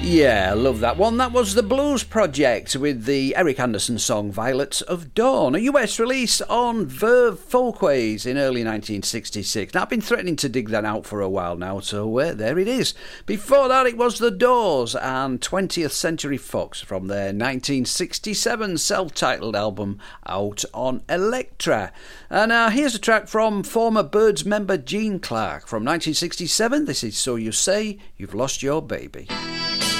Yeah, love that one. That was the Blues Project with the Eric Anderson song Violets of Dawn, a US release on Verve Folkways in early 1966. Now, I've been threatening to dig that out for a while now, so there it is. Before that, it was The Doors and 20th Century Fox from their 1967 self-titled album out on Elektra. And here's a track from former Byrds member Gene Clark from 1967. This is So You Say You've Lost Your Baby.